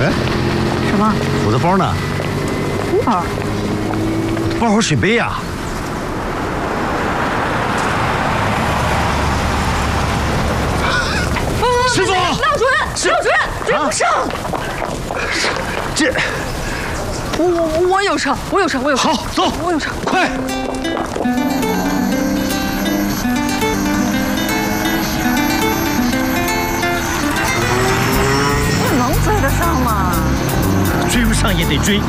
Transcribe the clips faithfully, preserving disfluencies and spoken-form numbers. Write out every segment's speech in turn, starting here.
哎， 什么？ 我的包呢？ 什么包？ 包和水杯呀、啊。师傅， 廖主任，廖主任，追不上。 这， 我我我有车，我有车，我有车。 好，走， 我有车， 快。 追得上吗？ 追不上也得追。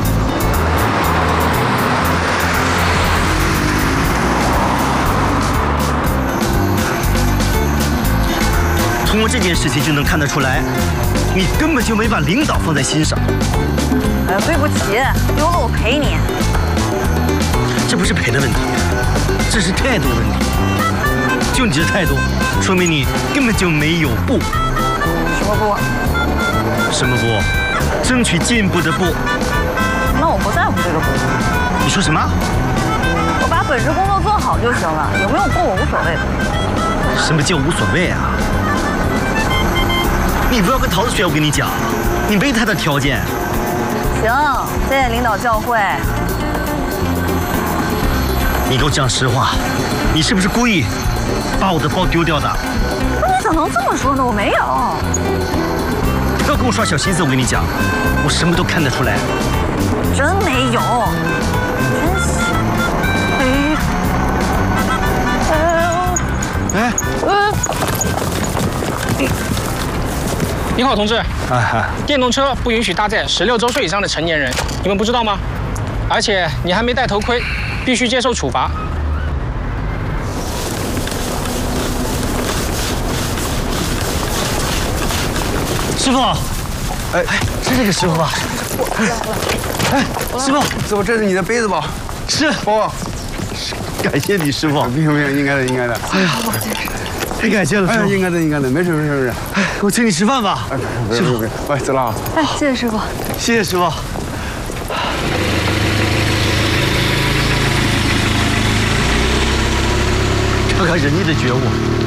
通过这件事情就能看得出来，你根本就没把领导放在心上。 哎呀，对不起，丢了我赔你。 这不是赔的问题，这是态度问题。就你这态度，说明你根本就没有步。 什么步？ 什么步？争取进步的步。 那我不在乎这个步。 你说什么？ 我把本职工作做好就行了，有没有步我无所谓的。 什么叫无所谓啊？你不要跟桃子学，我跟你讲，你没他的条件。 行，谢谢领导教诲。 你给我讲实话，你是不是故意把我的包丢掉的？ 那你怎么能这么说呢？我没有。 不要跟我耍小心思，我跟你讲，我什么都看得出来。 真没有，真行。 哎，哎， 呃，你好，同志。哎，电动车不允许搭载十六周岁以上的成年人，你们不知道吗？而且你还没戴头盔，必须接受处罚。 师傅，哎，是这个师傅吧？哎，师傅， 师傅，这是你的杯子吧？ 是包。 感谢你，师傅。 不用不用，应该的应该的。 哎呀，太感谢了，师傅。 应该的应该的，没事没事没事。 哎，我请你吃饭吧。 师傅，哎，走了啊。 哎，谢谢师傅。 谢谢师傅。看看人家的觉悟。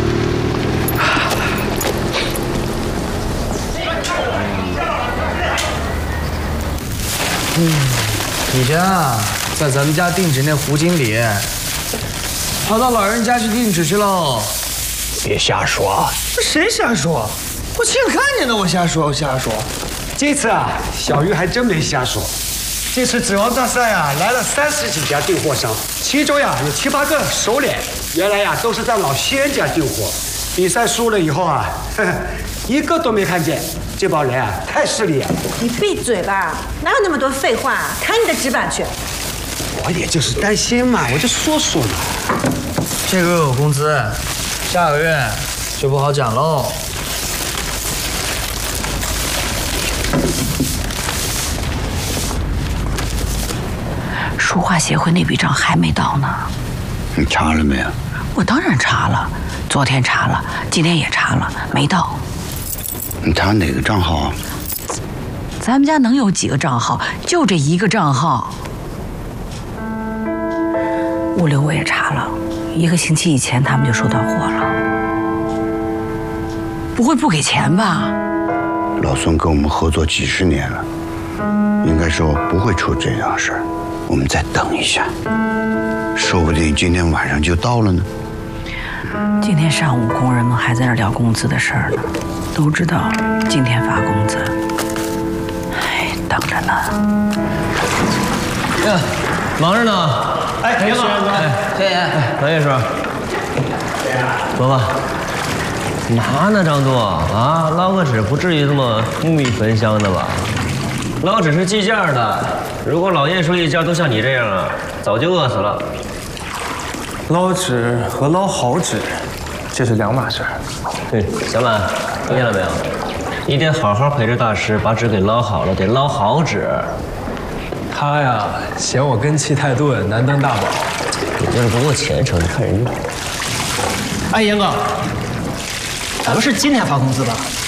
嗯，以前啊，在咱们家定址那胡经理，跑到老人家去定址去喽。 别瞎说！ 谁瞎说？我亲眼看见的，我瞎说，我瞎说。 这次啊，小鱼还真没瞎说。这次指王大赛啊，来了三十几家订货商，其中呀有七八个熟脸，原来呀都是在老仙家订货。比赛输了以后啊，呵呵一个都没看见。 这帮人啊，太势利眼了！ 你闭嘴吧，哪有那么多废话？看你的纸板去！ 我也就是担心嘛，我就说说嘛。 这个月有工资，下个月就不好讲喽。 书画协会那笔账还没到呢。 你查了没有？ 我当然查了，昨天查了，今天也查了，没到。 你查哪个账号啊？ 咱们家能有几个账号？就这一个账号。物流我也查了，一个星期以前他们就收到货了。不会不给钱吧？ 老孙跟我们合作几十年了，应该说不会出这样事儿。我们再等一下，说不定今天晚上就到了呢。 今天上午工人们还在那聊工资的事儿呢。 都知道今天发工资，哎，等着呢。 呀，忙着呢。 哎，别忙， 哎，谢谢。唐秘书，走吧。嘛呢，张度啊，捞个纸不至于这么无米焚香的吧？捞纸是计价的，如果老叶说一家都像你这样啊，早就饿死了。 捞纸和捞好纸，这是两码事儿。 对，小满。 听见了没有？你得好好陪着大师，把纸给捞好了，得捞好纸。 他呀，嫌我根气太钝，难当大宝。 你就是不够虔诚，你看人家。 哎，严哥，咱们是今天发工资吧？